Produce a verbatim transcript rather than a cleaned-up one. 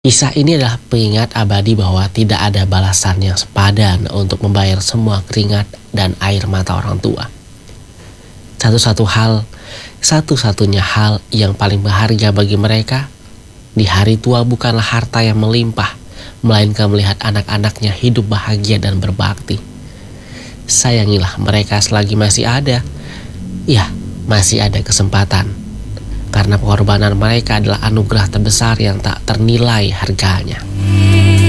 Kisah ini adalah pengingat abadi bahwa tidak ada balasan yang sepadan untuk membayar semua keringat dan air mata orang tua. Satu-satu hal, satu-satunya hal yang paling berharga bagi mereka di hari tua bukanlah harta yang melimpah, melainkan melihat anak-anaknya hidup bahagia dan berbakti. Sayangilah mereka selagi masih ada. Ya, masih ada kesempatan. Karena pengorbanan mereka adalah anugerah terbesar yang tak ternilai harganya.